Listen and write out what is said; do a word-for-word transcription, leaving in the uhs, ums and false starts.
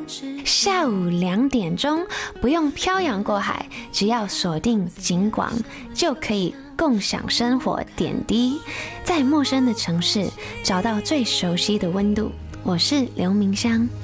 下午两点钟，不用漂洋过海，只要锁定警广，就可以共享生活点滴，在陌生的城市找到最熟悉的温度。我是刘明香。